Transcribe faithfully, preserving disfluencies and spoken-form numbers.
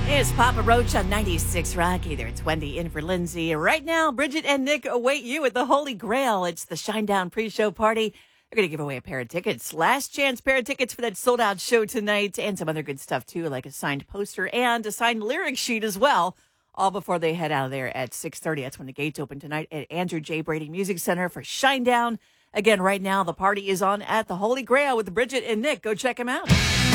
It's Papa Roach on ninety-six Rock. Hey there, it's Wendy in for Lindsay. Right now, Bridget and Nick await you at the Holy Grail. It's the Shinedown pre-show party. They're going to give away a pair of tickets. Last chance pair of tickets for that sold-out show tonight, and some other good stuff, too, like a signed poster and a signed lyric sheet as well, all before they head out of there at six thirty. That's when the gates open tonight at Andrew J. Brady Music Center for Shinedown. Again, right now, the party is on at the Holy Grail with Bridget and Nick. Go check them out.